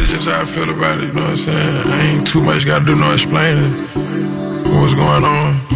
it, just how I feel about it, you know what I'm saying? I ain't too much gotta do no explaining what's going on.